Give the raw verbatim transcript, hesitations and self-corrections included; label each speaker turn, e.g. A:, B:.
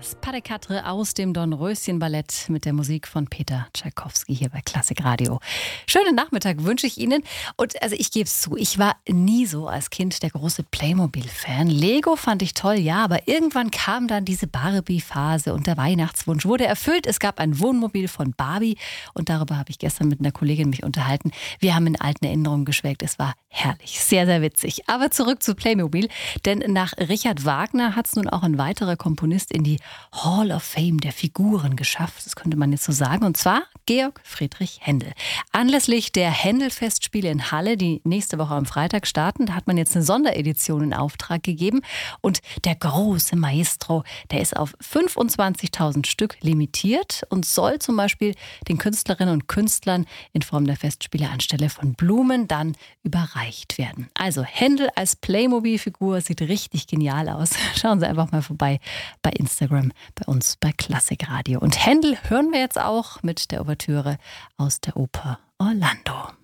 A: Das Pas de Quatre aus dem Dornröschen-Ballett mit der Musik von Peter Tschaikowski hier bei Klassik Radio. Schönen Nachmittag wünsche ich Ihnen. Und also ich gebe es zu, ich war nie so als Kind der große Playmobil-Fan. Lego fand ich toll, ja, aber irgendwann kam dann diese Barbie-Phase und der Weihnachtswunsch wurde erfüllt. Es gab ein Wohnmobil von Barbie und darüber habe ich gestern mit einer Kollegin mich unterhalten. Wir haben in alten Erinnerungen geschwelgt. Es war herrlich, sehr, sehr witzig. Aber zurück zu Playmobil, denn nach Richard Wagner hat es nun auch ein weiterer Komponist in die Hall of Fame der Figuren geschafft. Das könnte man jetzt so sagen. Und zwar Georg Friedrich Händel. Anlässlich der Händel-Festspiele in Halle, die nächste Woche am Freitag starten, da hat man jetzt eine Sonderedition in Auftrag gegeben. Und der große Maestro, der ist auf fünfundzwanzigtausend Stück limitiert und soll zum Beispiel den Künstlerinnen und Künstlern in Form der Festspiele anstelle von Blumen dann überreicht werden. Also Händel als Playmobil-Figur sieht richtig genial aus. Schauen Sie einfach mal vorbei bei Instagram, bei uns bei Klassik Radio. Und Händel hören wir jetzt auch mit der Ouvertüre aus der Oper Orlando.